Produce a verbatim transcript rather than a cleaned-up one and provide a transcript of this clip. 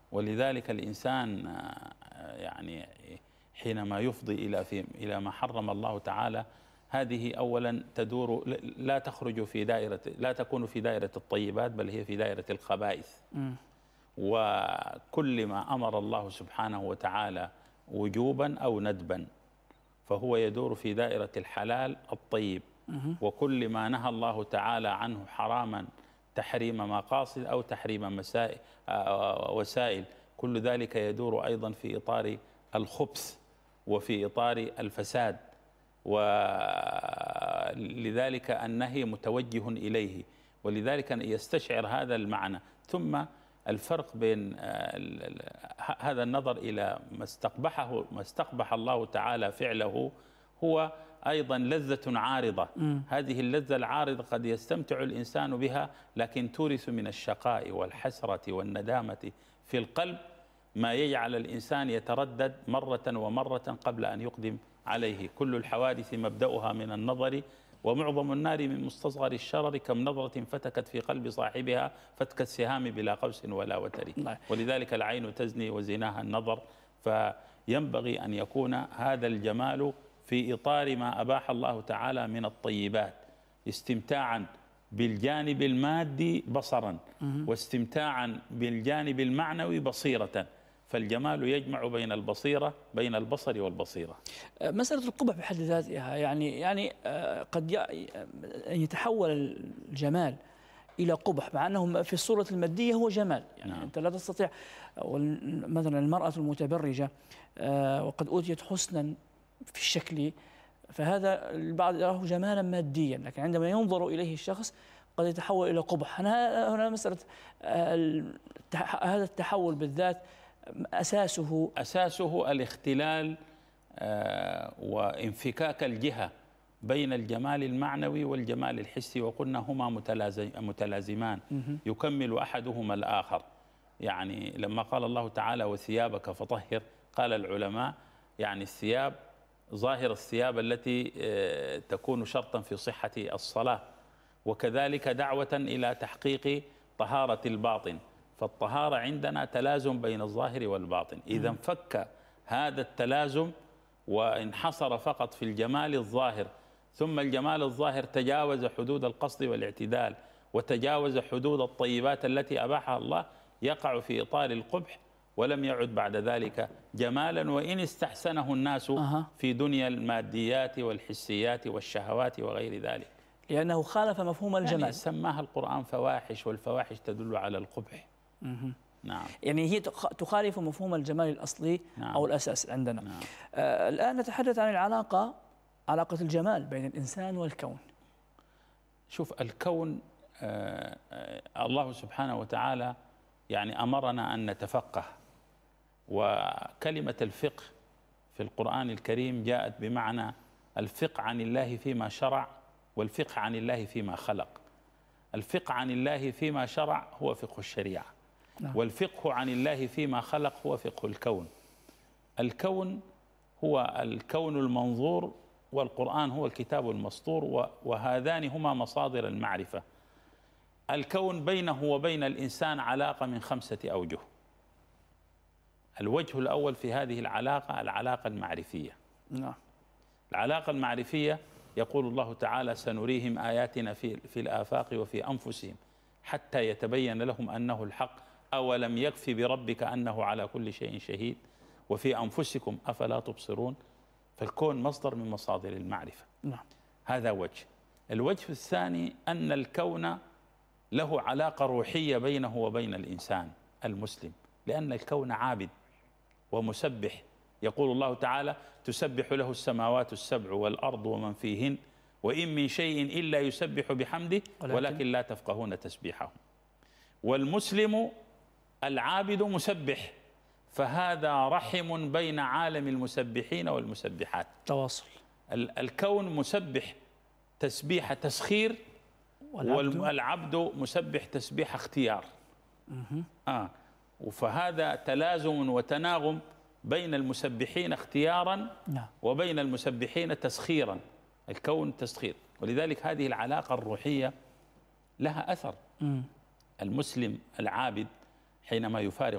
ولذلك الإنسان يعني حينما يفضي إلى في إلى ما حرم الله تعالى، هذه أولا تدور لا تخرج في دائرة، لا تكون في دائرة الطيبات، بل هي في دائرة الخبائث. م. وكل ما أمر الله سبحانه وتعالى وجوبا أو ندبا فهو يدور في دائرة الحلال الطيب، م. وكل ما نهى الله تعالى عنه حراما تحريم مقاصد أو تحريم مسائل وسائل، كل ذلك يدور أيضا في إطار الخبث وفي إطار الفساد، ولذلك النهي متوجه إليه، ولذلك يستشعر هذا المعنى. ثم الفرق بين هذا النظر إلى ما استقبحه ما استقبح الله تعالى فعله هو أيضا لذة عارضة. م. هذه اللذة العارضة قد يستمتع الإنسان بها، لكن تورث من الشقاء والحسرة والندامة في القلب ما يجعل الإنسان يتردد مرة ومرة قبل أن يقدم عليه. كل الحوادث مبدأها من النظر، ومعظم النار من مستصغر الشرر، كم نظرة فتكت في قلب صاحبها فتك السهام بلا قوس ولا وتر. ولذلك العين تزني وزناها النظر، فينبغي أن يكون هذا الجمال في إطار ما أباح الله تعالى من الطيبات، استمتاعا بالجانب المادي بصرا، واستمتاعا بالجانب المعنوي بصيرة، فالجمال يجمع بين البصيرة بين البصر والبصيرة. مسألة القبح بحد ذاتها يعني يعني قد يتحول الجمال إلى قبح، مع أنه في الصورة المادية هو جمال. يعني نعم. أنت لا تستطيع، مثلا المرأة المتبرجة وقد أوتيت حسنا في الشكل، فهذا البعض يراه جمالا ماديا، لكن عندما ينظر إليه الشخص قد يتحول إلى قبح. هنا مسألة هذا التحول بالذات أساسه أساسه الاختلال وانفكاك الجهة بين الجمال المعنوي والجمال الحسي، وقلنا هما متلازمان يكمل أحدهما الآخر. يعني لما قال الله تعالى وثيابك فطهر، قال العلماء يعني الثياب ظاهر الثياب التي تكون شرطا في صحة الصلاة، وكذلك دعوة إلى تحقيق طهارة الباطن، فالطهارة عندنا تلازم بين الظاهر والباطن. إذا انفك هذا التلازم وانحصر فقط في الجمال الظاهر، ثم الجمال الظاهر تجاوز حدود القصد والاعتدال وتجاوز حدود الطيبات التي أباحها الله، يقع في إطار القبح، ولم يعد بعد ذلك جمالا، وإن استحسنه الناس في دنيا الماديات والحسيات والشهوات وغير ذلك، لأنه خالف مفهوم الجمال. يعني سماها القرآن فواحش، والفواحش تدل على القبح. مه. نعم. يعني هي تخالف مفهوم الجمال الأصلي. نعم. أو الأساس عندنا. نعم. آه الآن نتحدث عن العلاقة، علاقة الجمال بين الإنسان والكون. شوف الكون، آه آه الله سبحانه وتعالى يعني أمرنا أن نتفقه، وكلمة الفقه في القرآن الكريم جاءت بمعنى الفقه عن الله فيما شرع، والفقه عن الله فيما خلق. الفقه عن الله فيما شرع هو فقه الشريعة، نعم. والفقه عن الله فيما خلق هو فقه الكون. الكون هو الكون المنظور، والقرآن هو الكتاب المسطور، وهذان هما مصادر المعرفة. الكون بينه وبين الإنسان علاقة من خمسة أوجه. الوجه الأول في هذه العلاقة العلاقة المعرفية. نعم. العلاقة المعرفية يقول الله تعالى سنريهم آياتنا في, في الآفاق وفي أنفسهم حتى يتبين لهم أنه الحق أولم يكف بربك أنه على كل شيء شهيد وفي أنفسكم أفلا تبصرون. فالكون مصدر من مصادر المعرفة. نعم. هذا وجه. الوجه الثاني أن الكون له علاقة روحية بينه وبين الإنسان المسلم، لأن الكون عابد ومسبح. يقول الله تعالى تسبح له السماوات السبع والأرض ومن فيهن وإن من شيء إلا يسبح بحمده ولكن لا تفقهون تسبيحهم. والمسلم العابد مسبح، فهذا رحم بين عالم المسبحين والمسبحات، تواصل. الكون مسبح تسبيح تسخير، والعبد مسبح تسبيح اختيار. آه. فهذا تلازم وتناغم بين المسبحين اختيارا وبين المسبحين تسخيرا. الكون تسخير، ولذلك هذه العلاقة الروحية لها أثر. المسلم العابد حينما يفارق